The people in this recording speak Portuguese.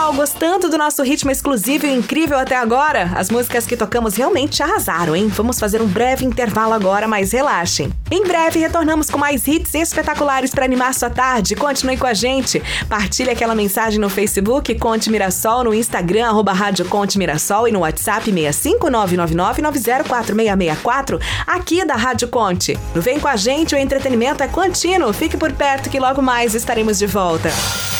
pessoal, gostando do nosso ritmo exclusivo e incrível até agora? As músicas que tocamos realmente arrasaram, hein? Vamos fazer um breve intervalo agora, mas relaxem. Em breve retornamos com mais hits espetaculares para animar sua tarde. Continue com a gente. Partilhe aquela mensagem no Facebook Conte Mirassol, no Instagram @Rádio Conte Mirassol e no WhatsApp 65999904664 aqui da Rádio Conte. Vem com a gente, o entretenimento é contínuo. Fique por perto que logo mais estaremos de volta.